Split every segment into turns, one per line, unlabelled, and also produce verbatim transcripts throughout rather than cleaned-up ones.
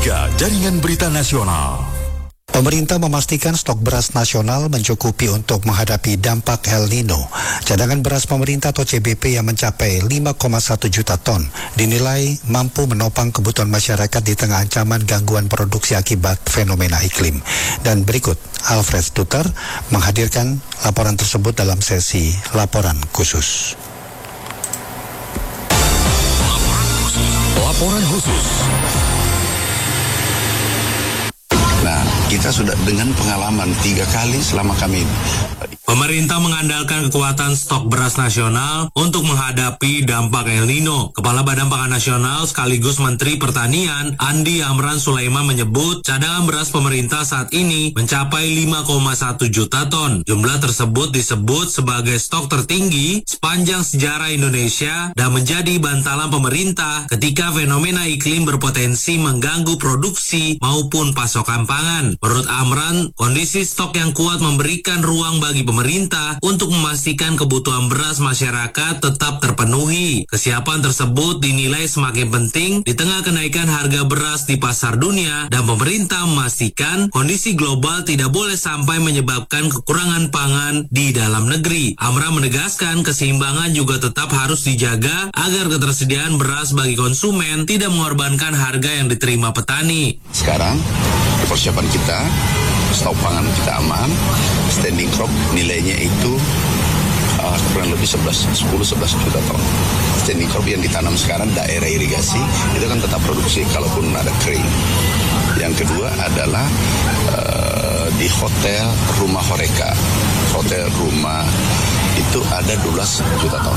tiga Jaringan Berita Nasional.
Pemerintah memastikan stok beras nasional mencukupi untuk menghadapi dampak El Nino. Cadangan beras pemerintah atau C B P yang mencapai lima koma satu juta ton dinilai mampu menopang kebutuhan masyarakat di tengah ancaman gangguan produksi akibat fenomena iklim. Dan berikut Alfred Stuter menghadirkan laporan tersebut dalam sesi laporan khusus.
Laporan khusus.
Nah, kita sudah dengan pengalaman tiga kali selama kami.
Pemerintah mengandalkan kekuatan stok beras nasional untuk menghadapi dampak El Nino. Kepala Badan Pangan Nasional sekaligus Menteri Pertanian Andi Amran Sulaiman menyebut cadangan beras pemerintah saat ini mencapai lima koma satu juta ton. Jumlah tersebut disebut sebagai stok tertinggi sepanjang sejarah Indonesia dan menjadi bantalan pemerintah ketika fenomena iklim berpotensi mengganggu produksi maupun pasokan pangan. Menurut Amran, kondisi stok yang kuat memberikan ruang bagi pemerintah pemerintah untuk memastikan kebutuhan beras masyarakat tetap terpenuhi. Kesiapan tersebut dinilai semakin penting di tengah kenaikan harga beras di pasar dunia dan pemerintah memastikan kondisi global tidak boleh sampai menyebabkan kekurangan pangan di dalam negeri. Amran menegaskan keseimbangan juga tetap harus dijaga agar ketersediaan beras bagi konsumen tidak mengorbankan harga yang diterima petani.
Sekarang persiapan kita, stok pangan kita aman, standing crop nilainya itu uh, kurang lebih sepuluh sampai sebelas juta ton. Standing crop yang ditanam sekarang daerah irigasi itu kan tetap produksi kalaupun ada kering. Yang kedua adalah uh, di hotel rumah Horeca, hotel rumah itu ada dua belas juta ton.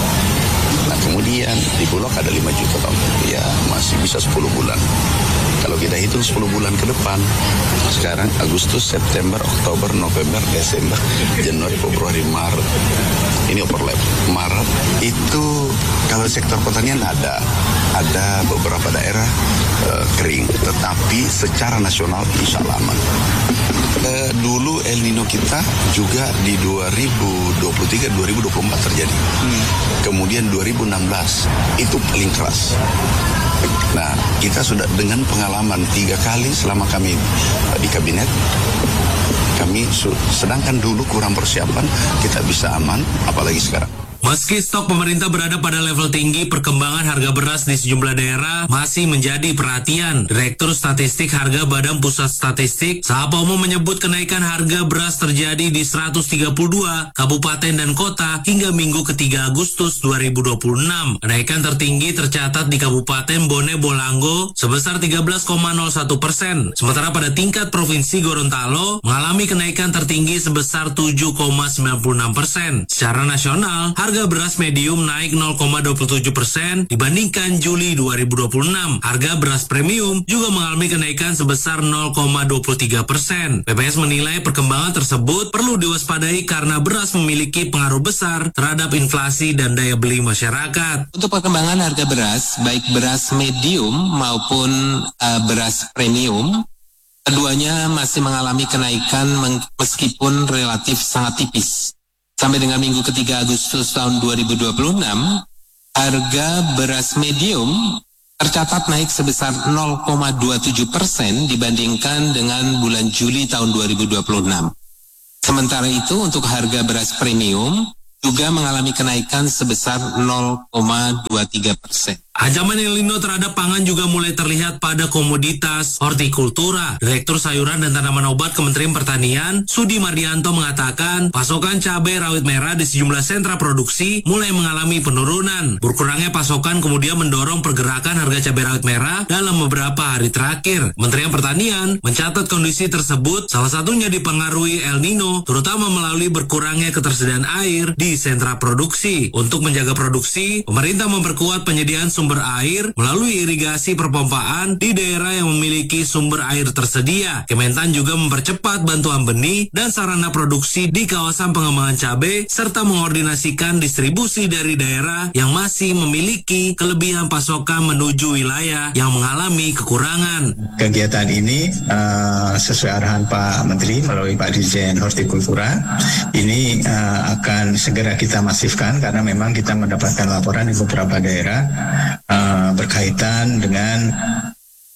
Nah kemudian di Bulog ada lima juta ton, ya masih bisa sepuluh bulan. Kalau kita hitung sepuluh bulan ke depan, sekarang Agustus, September, Oktober, November, Desember, Januari, Februari, Maret. Ini overlap. Maret itu kalau sektor pertanian ada, ada beberapa daerah uh, kering, tetapi secara nasional insya Allah aman. Uh, dulu El Nino kita juga di dua ribu dua puluh tiga dua ribu dua puluh empat terjadi. Hmm. Kemudian dua ribu enam belas itu paling keras. Nah, kita sudah dengan pengalaman tiga kali selama kami di kabinet, kami sedangkan dulu kurang persiapan, kita bisa aman, apalagi sekarang.
Meski stok pemerintah berada pada level tinggi, perkembangan harga beras di sejumlah daerah masih menjadi perhatian. Direktur Statistik Harga Badan Pusat Statistik, Sahapomo menyebut kenaikan harga beras terjadi di seratus tiga puluh dua kabupaten dan kota hingga Minggu ketiga Agustus dua ribu dua puluh enam. Kenaikan tertinggi tercatat di Kabupaten Bone Bolango sebesar tiga belas koma nol satu persen. Sementara pada tingkat Provinsi Gorontalo mengalami kenaikan tertinggi sebesar tujuh koma sembilan puluh enam persen. Secara nasional, harga Harga beras medium naik nol koma dua puluh tujuh persen dibandingkan Juli dua ribu dua puluh enam. Harga beras premium juga mengalami kenaikan sebesar nol koma dua puluh tiga persen. B P S menilai perkembangan tersebut perlu diwaspadai karena beras memiliki pengaruh besar terhadap inflasi dan daya beli masyarakat.
Untuk perkembangan harga beras, baik beras medium maupun uh, beras premium, keduanya masih mengalami kenaikan meskipun relatif sangat tipis. Sampai dengan Minggu ketiga Agustus tahun dua ribu dua puluh enam, harga beras medium tercatat naik sebesar nol koma dua tujuh persen dibandingkan dengan bulan Juli tahun dua ribu dua puluh enam. Sementara itu untuk harga beras premium juga mengalami kenaikan sebesar nol koma dua tiga persen.
Ancaman El Nino terhadap pangan juga mulai terlihat pada komoditas hortikultura. Direktur Sayuran dan Tanaman Obat Kementerian Pertanian, Sudi Mardianto mengatakan, pasokan cabai rawit merah di sejumlah sentra produksi mulai mengalami penurunan. Berkurangnya pasokan kemudian mendorong pergerakan harga cabai rawit merah dalam beberapa hari terakhir. Kementerian Pertanian mencatat kondisi tersebut salah satunya dipengaruhi El Nino, terutama melalui berkurangnya ketersediaan air di sentra produksi. Untuk menjaga produksi, pemerintah memperkuat penyediaan sumber air melalui irigasi perpompaan di daerah yang memiliki sumber air tersedia. Kementan juga mempercepat bantuan benih dan sarana produksi di kawasan pengembangan cabai serta mengordinasikan distribusi dari daerah yang masih memiliki kelebihan pasokan menuju wilayah yang mengalami kekurangan.
Kegiatan ini uh, sesuai arahan Pak Menteri melalui Pak Dirjen Hortikultura ini uh, akan segera kita masifkan karena memang kita mendapatkan laporan di beberapa daerah Uh, berkaitan dengan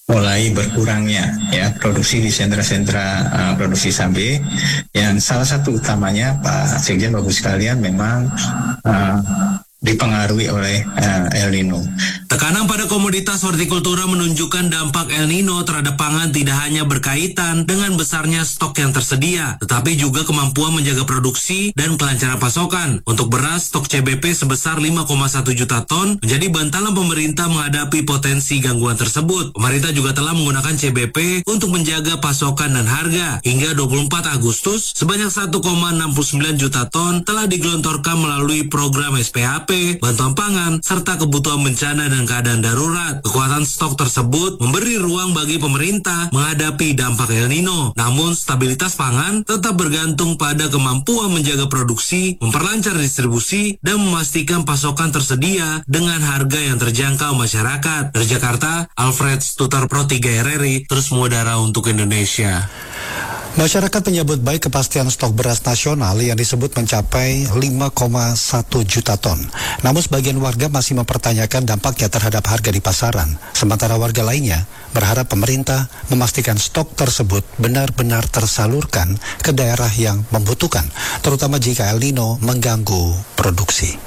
mulai berkurangnya ya produksi di sentra-sentra uh, produksi cabai, yang salah satu utamanya Pak Sekjen, Bapak sekalian, memang uh, dipengaruhi oleh uh, El Nino.
Tekanan pada komoditas hortikultura menunjukkan dampak El Nino terhadap pangan tidak hanya berkaitan dengan besarnya stok yang tersedia, tetapi juga kemampuan menjaga produksi dan kelancaran pasokan. Untuk beras, stok C B P sebesar lima koma satu juta ton menjadi bantalan pemerintah menghadapi potensi gangguan tersebut. Pemerintah juga telah menggunakan C B P untuk menjaga pasokan dan harga. Hingga dua puluh empat Agustus, sebanyak satu koma enam sembilan juta ton telah digelontorkan melalui program S P H P, bantuan pangan, serta kebutuhan bencana dan keadaan darurat. Kekuatan stok tersebut memberi ruang bagi pemerintah menghadapi dampak El Nino. Namun, stabilitas pangan tetap bergantung pada kemampuan menjaga produksi, memperlancar distribusi, dan memastikan pasokan tersedia dengan harga yang terjangkau masyarakat. Dari Jakarta, Alfred Stutar, Pro tiga R R I, terus mengudara untuk Indonesia.
Masyarakat menyambut baik kepastian stok beras nasional yang disebut mencapai lima koma satu juta ton. Namun sebagian warga masih mempertanyakan dampaknya terhadap harga di pasaran. Sementara warga lainnya berharap pemerintah memastikan stok tersebut benar-benar tersalurkan ke daerah yang membutuhkan, terutama jika El Nino mengganggu produksi.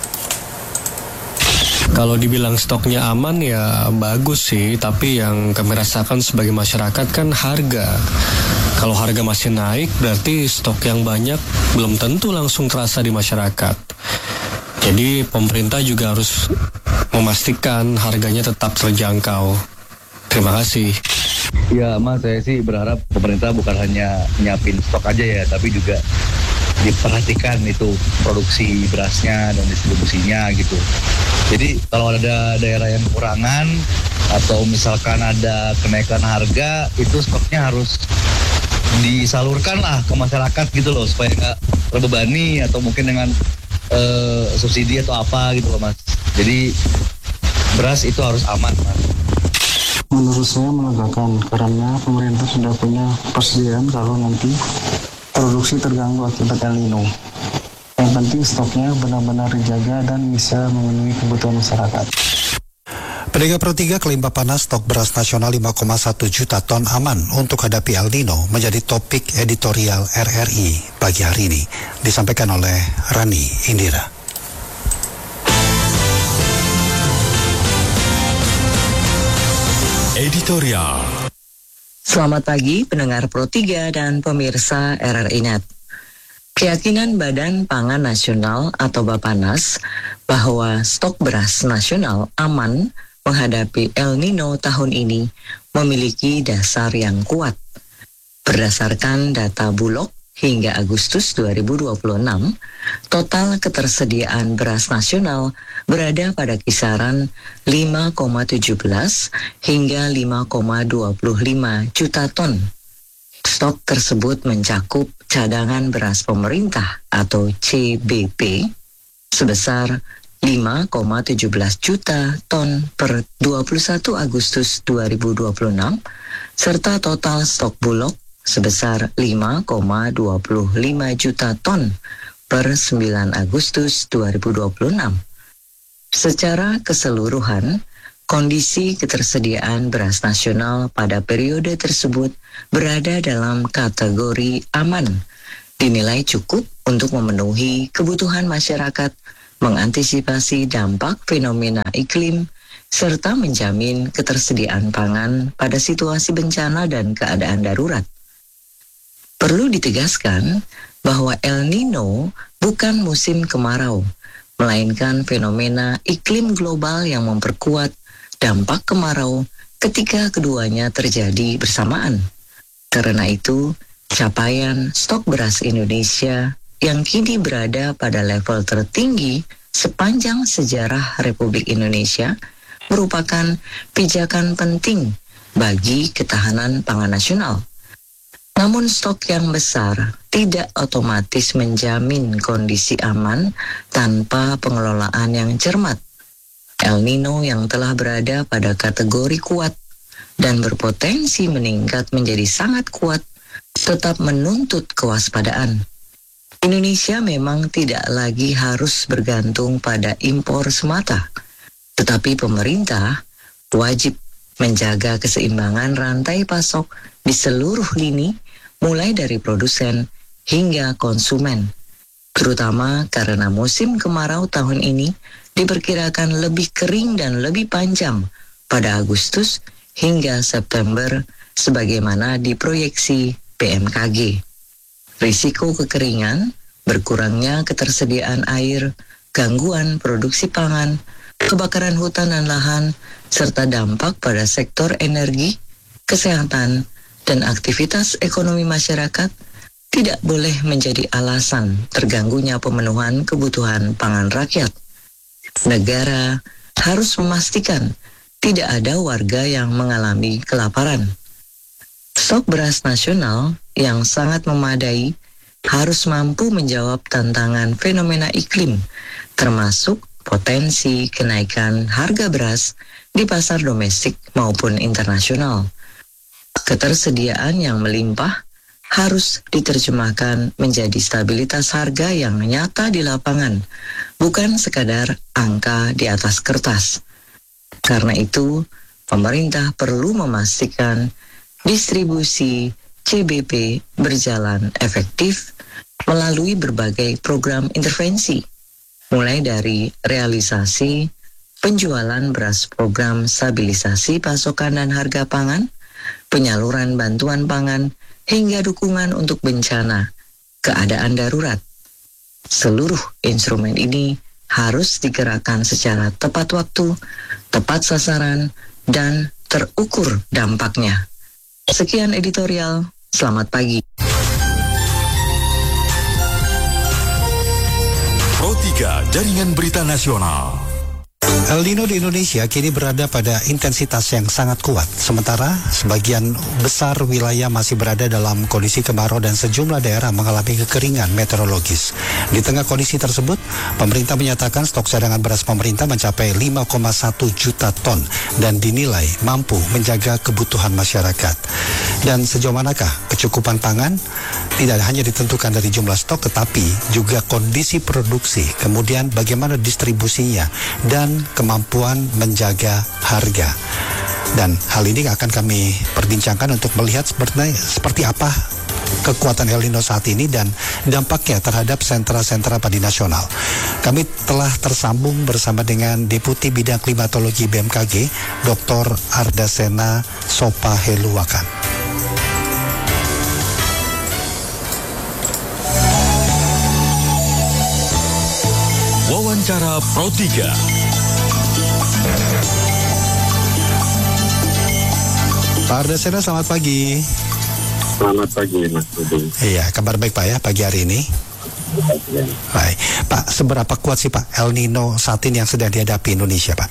Kalau dibilang stoknya aman ya bagus sih, tapi yang kami rasakan sebagai masyarakat kan harga. Kalau harga masih naik berarti stok yang banyak belum tentu langsung terasa di masyarakat. Jadi pemerintah juga harus memastikan harganya tetap terjangkau. Terima kasih.
Ya Mas, saya sih berharap pemerintah bukan hanya nyiapin stok aja ya, tapi juga diperhatikan itu produksi berasnya dan distribusinya gitu. Jadi kalau ada daerah yang kekurangan atau misalkan ada kenaikan harga, itu stoknya harus disalurkan lah ke masyarakat gitu loh, supaya nggak terbebani atau mungkin dengan uh, subsidi atau apa gitu loh Mas. Jadi beras itu harus aman Mas.
Menurut saya melegakan karena pemerintah sudah punya persediaan kalau nanti produksi terganggu akibat El Nino. Yang penting stoknya benar-benar dijaga dan bisa memenuhi kebutuhan masyarakat.
Pedagang Pro tiga klaim panas stok beras nasional lima koma satu juta ton aman untuk hadapi El Nino menjadi topik editorial R R I pagi hari ini. Disampaikan oleh Rani Indira.
Editorial.
Selamat pagi pendengar Pro tiga dan pemirsa R R I Net. Keyakinan Badan Pangan Nasional atau Bappenas bahwa stok beras nasional aman menghadapi El Nino tahun ini memiliki dasar yang kuat. Berdasarkan data Bulog hingga Agustus dua ribu dua puluh enam, total ketersediaan beras nasional berada pada kisaran lima koma satu tujuh hingga lima koma dua lima juta ton. Stok tersebut mencakup cadangan beras pemerintah atau C B P sebesar lima koma satu tujuh juta ton per dua puluh satu Agustus dua ribu dua puluh enam serta total stok Bulog sebesar lima koma dua lima juta ton per sembilan Agustus dua ribu dua puluh enam. Secara keseluruhan, kondisi ketersediaan beras nasional pada periode tersebut berada dalam kategori aman, dinilai cukup untuk memenuhi kebutuhan masyarakat, mengantisipasi dampak fenomena iklim, serta menjamin ketersediaan pangan pada situasi bencana dan keadaan darurat. Perlu ditegaskan bahwa El Nino bukan musim kemarau, melainkan fenomena iklim global yang memperkuat dampak kemarau ketika keduanya terjadi bersamaan. Karena itu, capaian stok beras Indonesia yang kini berada pada level tertinggi sepanjang sejarah Republik Indonesia merupakan pijakan penting bagi ketahanan pangan nasional. Namun stok yang besar tidak otomatis menjamin kondisi aman tanpa pengelolaan yang cermat. El Nino yang telah berada pada kategori kuat dan berpotensi meningkat menjadi sangat kuat tetap menuntut kewaspadaan. Indonesia memang tidak lagi harus bergantung pada impor semata, tetapi pemerintah wajib menjaga keseimbangan rantai pasok di seluruh lini, mulai dari produsen hingga konsumen. Terutama karena musim kemarau tahun ini diperkirakan lebih kering dan lebih panjang pada Agustus hingga September sebagaimana diproyeksi B M K G. Risiko kekeringan, berkurangnya ketersediaan air, gangguan produksi pangan, kebakaran hutan dan lahan, serta dampak pada sektor energi, kesehatan, dan aktivitas ekonomi masyarakat tidak boleh menjadi alasan terganggunya pemenuhan kebutuhan pangan rakyat. Negara harus memastikan tidak ada warga yang mengalami kelaparan. Stok beras nasional yang sangat memadai harus mampu menjawab tantangan fenomena iklim, termasuk potensi kenaikan harga beras di pasar domestik maupun internasional. Ketersediaan yang melimpah harus diterjemahkan menjadi stabilitas harga yang nyata di lapangan, bukan sekadar angka di atas kertas. Karena itu, pemerintah perlu memastikan distribusi C B P berjalan efektif melalui berbagai program intervensi, mulai dari realisasi penjualan beras program stabilisasi pasokan dan harga pangan, penyaluran bantuan pangan, hingga dukungan untuk bencana, keadaan darurat. Seluruh instrumen ini harus digerakkan secara tepat waktu, tepat sasaran, dan terukur dampaknya. Sekian editorial, selamat pagi.
Pro tiga Jaringan Berita Nasional.
El Nino di Indonesia kini berada pada intensitas yang sangat kuat, sementara sebagian besar wilayah masih berada dalam kondisi kemarau dan sejumlah daerah mengalami kekeringan meteorologis. Di tengah kondisi tersebut, pemerintah menyatakan stok cadangan beras pemerintah mencapai lima koma satu juta ton dan dinilai mampu menjaga kebutuhan masyarakat. Dan sejauh manakah kecukupan pangan? Tidak hanya ditentukan dari jumlah stok, tetapi juga kondisi produksi, kemudian bagaimana distribusinya, dan kemampuan menjaga harga. Dan hal ini akan kami perbincangkan untuk melihat seperti, seperti apa kekuatan El Nino saat ini dan dampaknya terhadap sentra-sentra padi nasional. Kami telah tersambung bersama dengan Deputi Bidang Klimatologi B M K G, Doktor Ardasena Sopaheluwakan.
Wawancara Pro tiga.
Pak Ardasena, selamat pagi.
Selamat pagi, Mas Budi.
Iya, kabar baik Pak ya pagi hari ini.
Ya.
Baik, Pak, seberapa kuat sih Pak El Nino saat ini yang sedang dihadapi Indonesia, Pak?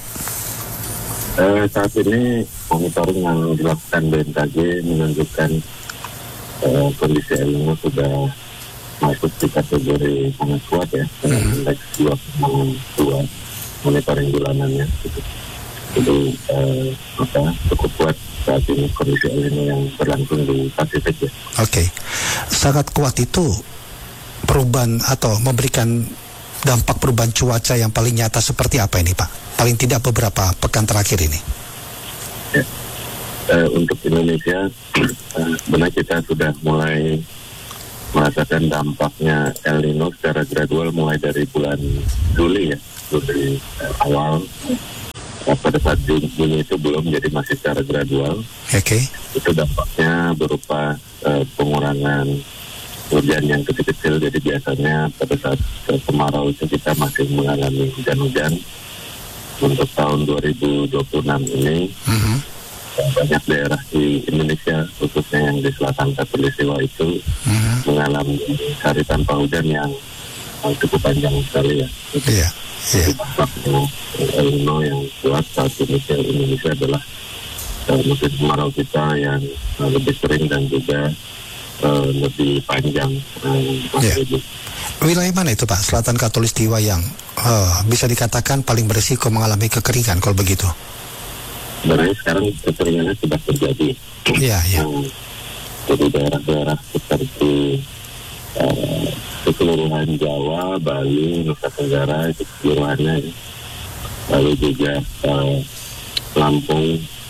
Eh, saat ini monitoring yang dilakukan B M K G menunjukkan eh, kondisi El Nino sudah masuk di kategori sangat kuat ya, dengan hmm. indeks dua koma dua monitoring bulanannya. Gitu. Jadi eh, apa, cukup kuat saat ini kondisi El Nino yang berlangsung di Pasifik ya.
Oke, okay. Sangat kuat itu perubahan atau memberikan dampak perubahan cuaca yang paling nyata seperti apa ini Pak? Paling tidak beberapa pekan terakhir ini.
Ya. Uh, untuk Indonesia, uh, benar kita sudah mulai merasakan dampaknya El Nino secara gradual mulai dari bulan Juli ya, Juli uh, awal. Nah, pada saat Juni itu belum, jadi masih secara gradual.
Oke. Okay.
Itu dampaknya berupa uh, pengurangan hujan yang kecil-kecil. Jadi biasanya pada saat uh, kemarau itu kita masih mengalami hujan-hujan. Untuk tahun dua ribu dua puluh enam ini uh-huh. banyak daerah di Indonesia, khususnya yang di selatan Katulistiwa itu uh-huh. mengalami hari tanpa hujan yang uh, cukup panjang sekali ya.
Iya. Yeah. Yeah.
El Nino yang kuat saat ini di Indonesia adalah uh, musim kemarau kita yang uh, lebih sering dan juga uh, lebih panjang. Uh,
yeah. Wilayah mana itu Pak, selatan Katulistiwa yang uh, bisa dikatakan paling berisiko mengalami kekeringan kalau begitu?
Sebenarnya sekarang kekeringannya sudah terjadi.
Iya, iya.
Uh, jadi daerah-daerah seperti uh, keseluruhan Jawa, Bali, Nusa Tenggara itu keseluruhannya, lalu juga uh, Lampung,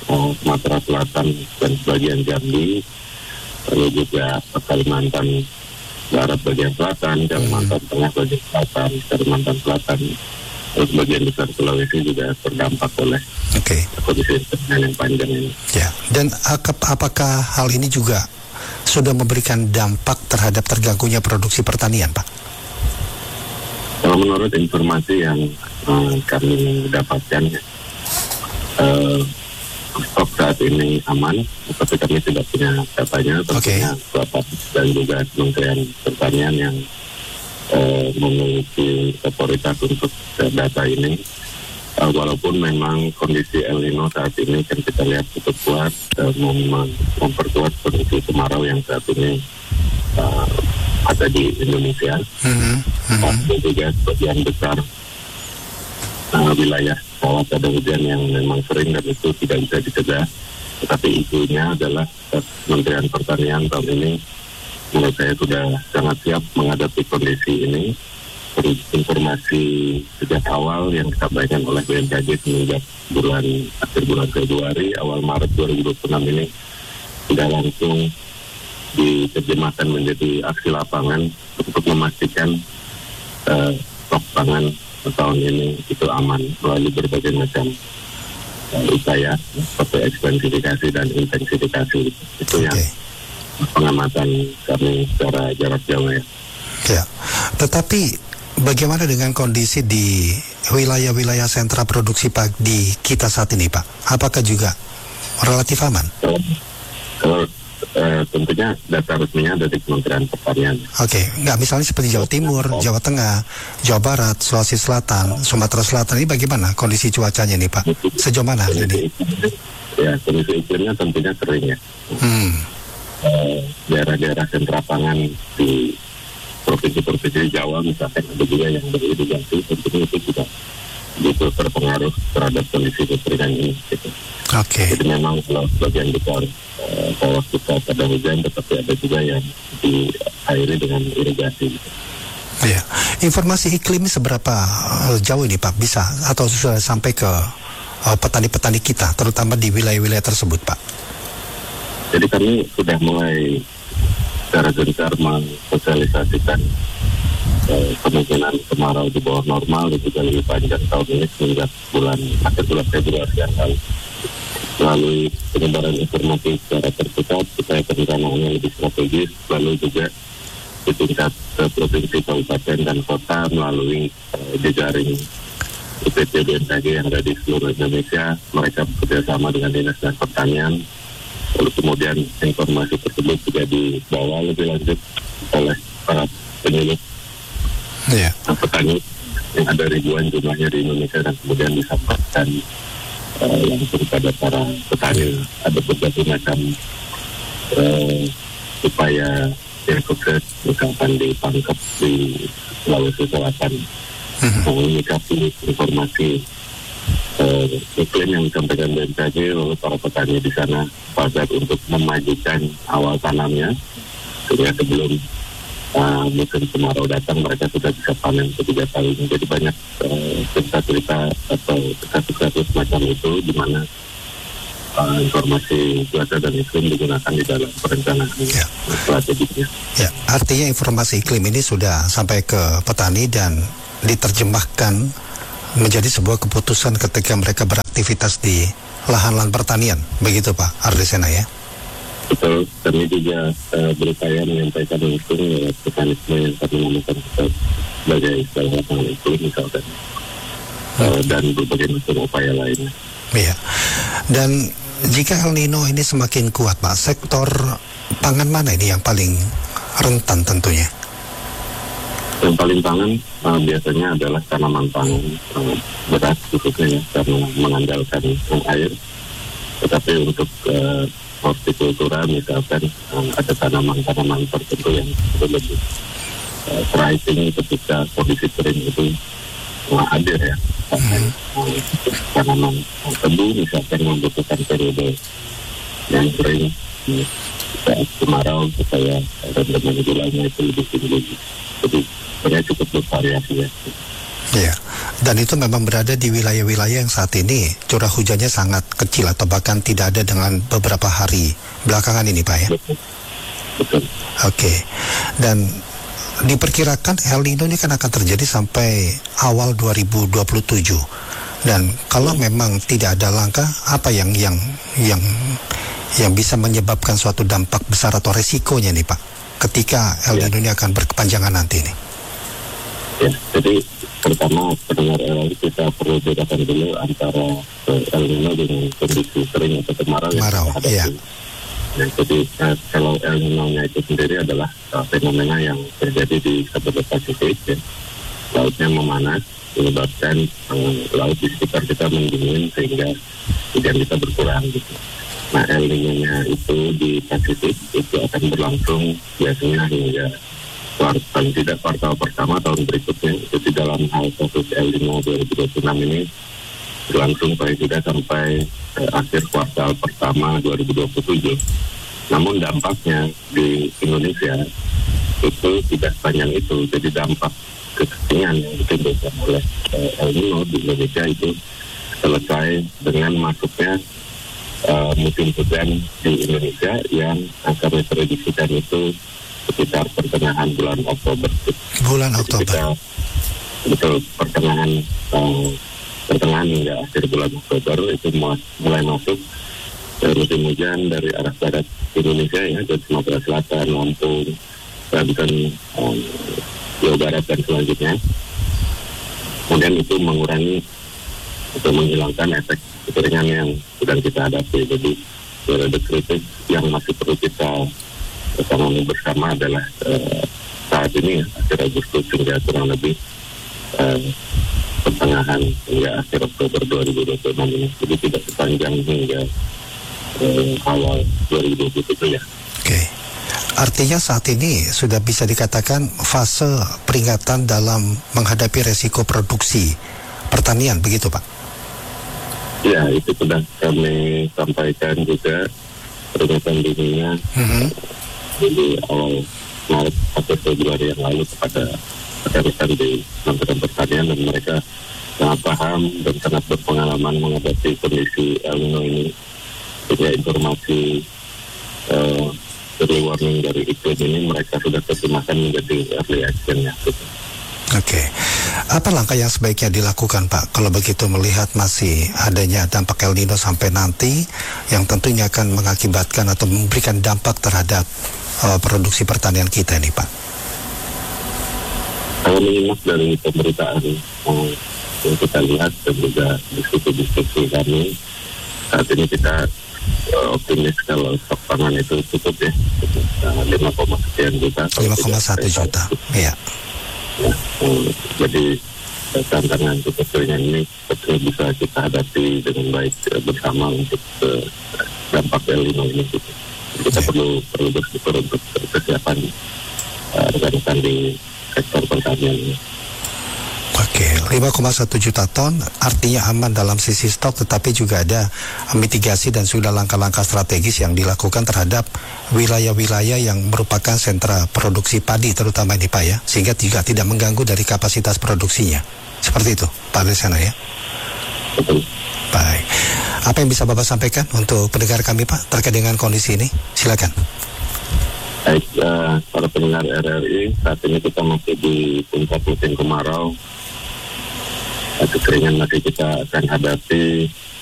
uh, Sumatera Selatan dan sebagian Jambi, lalu juga Kalimantan Barat bagian selatan, Kalimantan Tengah bagian selatan, Kalimantan Selatan, terus bagian besar Sulawesi juga terdampak oleh
okay.
kondisi yang panjang ini.
Ya, dan apakah hal ini juga sudah memberikan dampak terhadap terganggunya produksi pertanian, Pak?
Kalau menurut informasi yang uh, kami dapatkan, uh, stok saat ini aman, tapi kami tidak punya datanya, tentunya Bapak dan juga Kementerian Pertanian yang uh, memiliki otoritas untuk data ini. Uh, walaupun memang kondisi El Nino saat ini kan kita lihat cukup kuat, uh, mem- memperkuat kondisi kemarau yang saat ini uh, ada di Indonesia. Mm-hmm. Mm-hmm. Dan juga sebagian besar uh, wilayah kawat ada hujan yang memang sering dan itu tidak bisa dicegah. Tetapi isunya adalah Kementerian Pertanian tahun ini menurut saya sudah sangat siap menghadapi kondisi ini. Informasi sejak awal yang disampaikan oleh B M K G semenjak bulan akhir bulan Februari, awal Maret dua ribu dua puluh enam ini sudah langsung diterjemahkan menjadi aksi lapangan untuk memastikan uh, stok pangan tahun ini itu aman melalui berbagai macam uh, upaya seperti ekstensifikasi dan intensifikasi. Itu yang okay. pengamatan kami secara jarak jauh ya.
Ya, tetapi bagaimana dengan kondisi di wilayah-wilayah sentra produksi padi kita saat ini, Pak? Apakah juga relatif aman?
Kalau, kalau uh, tentunya data resminya ada di Kementerian Pertanian.
Oke, okay. Nggak misalnya seperti Jawa Timur, oh. Jawa Tengah, Jawa Barat, Sulawesi Selatan, Sumatera Selatan, ini bagaimana kondisi cuacanya nih, Pak? Sejauh mana ini?
Ya, kondisi iklimnya tentunya kering ya. Hmm. Uh, daerah-daerah sentra pangan di provinsi-provinsi Jawa misalkan ada juga yang beririgasi, tentunya itu juga itu berpengaruh terhadap kondisi kekeringan ini. Gitu.
Oke. Okay.
Jadi memang kalau sebagian besar uh, kalau kita pada hujan, tetapi ada juga yang diairi dengan irigasi. Gitu.
Iya. Informasi iklim seberapa jauh ini Pak bisa atau sudah sampai ke uh, petani-petani kita, terutama di wilayah-wilayah tersebut, Pak?
Jadi kami sudah mulai secara gencar mensosialisasikan eh, kemungkinan kemarau di bawah normal itu juga lebih panjang tahun ini sejak bulan akhir bulan Februari yang lalu. Melalui penyebaran informasi secara terpusat supaya perencanaannya lebih strategis, lalu juga di tingkat eh, provinsi, kabupaten dan kota melalui eh, jejaring U P T B M K G yang ada di seluruh Indonesia. Mereka bekerjasama dengan Dinas Pertanian. Lalu kemudian informasi tersebut juga dibawa lebih lanjut oleh para penyuluh yeah. petani yang ada ribuan jumlahnya di Indonesia dan kemudian disampaikan uh, langsung pada para petani. Ada berbagai macam uh, upaya yang sukses, misalkan di Pangkep di Sulawesi Selatan, mengunikasi informasi Uh, iklim yang disampaikan B M K G, lalu para petani di sana sepakat untuk memajukan awal tanamnya sehingga sebelum uh, musim kemarau datang mereka sudah bisa panen ketiga kali. Jadi banyak uh, cerita-cerita atau kasus-kasus semacam itu di mana uh, informasi cuaca dan iklim digunakan di dalam perencanaan ya. strateginya.
Ya, artinya informasi iklim ini sudah sampai ke petani dan diterjemahkan menjadi sebuah keputusan ketika mereka beraktivitas di lahan-lahan pertanian, begitu Pak Ardesena ya?
Betul, kami juga uh, berupaya menyampaikan langsung lewat mekanisme yang kami namakan sebagai istilah lapangan itu misalkan uh, hmm. dan berbagai macam upaya lainnya.
Iya, dan jika El Nino ini semakin kuat Pak, sektor pangan mana ini yang paling rentan tentunya?
Yang paling pangan uh, biasanya adalah tanaman pangan uh, beras khususnya ya, karena mengandalkan air. Tetapi untuk uh, hortikultura misalkan uh, ada tanaman-tanaman tertentu yang lebih uh, thriving ketika kondisi kering itu uh, hadir ya. Hmm. Uh, tanaman uh, tebu misalkan membutuhkan periode yang kering uh, saat kemarau supaya rendaman gulanya itu lebih tinggi. Jadi sebenarnya cukup bervariasi ya.
Iya. Dan itu memang berada di wilayah-wilayah yang saat ini curah hujannya sangat kecil atau bahkan tidak ada dengan beberapa hari belakangan ini, Pak ya?
Betul.
Oke. Dan diperkirakan El Nino ini kan akan terjadi sampai awal dua ribu dua puluh tujuh. Dan kalau memang tidak ada langkah, apa yang yang yang yang bisa menyebabkan suatu dampak besar atau resikonya nih, Pak, ketika El Nino ini akan berkepanjangan nanti nih?
Ya, jadi pertama pendengar R R I kita perlu bedakan dulu antara uh, El Nino dengan kondisi kering atau kemarau yang
Kemarau,
kita hadapi.
iya.
Nah, jadi uh, kalau El Nino-nya itu sendiri adalah uh, fenomena yang terjadi di Samudra Pasifik, ya. Lautnya memanas, menyebabkan uh, laut di sekitar kita mendingin sehingga hujan kita berkurang gitu. Nah, El Nino-nya itu di Pasifik itu akan berlangsung biasanya hingga paling tidak kuartal pertama tahun berikutnya. Itu dalam hal kasus El Nino dua ribu dua puluh enam ini berlangsung paling tidak sampai eh, akhir kuartal pertama dua ribu dua puluh tujuh. Namun dampaknya di Indonesia itu tidak sepanjang itu. Jadi dampak kekeringan yang ditimbulkan oleh eh, El Nino di Indonesia itu selesai dengan masuknya uh, musim hujan di Indonesia yang akan diprediksikan itu sekitar pertengahan bulan Oktober.
Bulan
Jadi
Oktober.
Kita, betul, pertengahan uh, pertengahan hingga akhir bulan Oktober itu mulai masuk uh, musim hujan dari arah barat Indonesia ya, dari Sumatera Selatan, Lampung, Banten, um, Jawa Barat dan selanjutnya. Kemudian itu mengurangi atau menghilangkan efek kekeringan yang sedang kita hadapi. Jadi periode kritis yang masih perlu kita tangani bersama adalah uh, saat ini akhir Agustus hingga kurang lebih uh, pertengahan hingga akhir Oktober dua ribu dua puluh enam ini. Jadi tidak sepanjang hingga uh, awal dua ribu dua puluh tujuh ya.
Oke. Okay. Artinya saat ini sudah bisa dikatakan fase peringatan dalam menghadapi resiko produksi pertanian, begitu Pak?
Ya, itu sudah kami sampaikan juga peringatan dininya mm-hmm. di awal Maret atau Februari yang lalu kepada rekan-rekan di Kementerian Pertanian, dan mereka sangat paham dan sangat berpengalaman menghadapi kondisi El Nino ini. Sehingga informasi uh, dari warning dari iklim ini mereka sudah terjemahkan menjadi early action-nya. Gitu.
Oke, okay. Apa langkah yang sebaiknya dilakukan Pak kalau begitu melihat masih adanya dampak El Nino sampai nanti yang tentunya akan mengakibatkan atau memberikan dampak terhadap uh, produksi pertanian kita ini Pak?
Kalau menyimak dari pemberitaan um, yang kita lihat dan juga diskusi-diskusi kami, saat ini kita uh, optimis kalau stok pangan itu cukup ya, uh, lima koma sekian juta.
lima koma satu juta, iya.
Ya, um, jadi uh, tantangan kekeringan ini betul bisa kita hadapi dengan baik uh, bersama untuk uh, dampak El Nino ini. Gitu. Kita okay. perlu perlu bersyukur untuk kesiapan uh, rekan-rekan di sektor pertanian ini.
Oke, lima koma satu juta ton artinya aman dalam sisi stok, tetapi juga ada mitigasi dan sudah langkah-langkah strategis yang dilakukan terhadap wilayah-wilayah yang merupakan sentra produksi padi terutama ini Pak ya, sehingga juga tidak mengganggu dari kapasitas produksinya. Seperti itu Pak Desana ya?
Betul.
Baik. Apa yang bisa Bapak sampaikan untuk pendengar kami Pak terkait dengan kondisi ini? Silakan.
Baik, uh, para pendengar R R I, saat ini kita masih di puncak musim kemarau. Kekeringan masih kita akan hadapi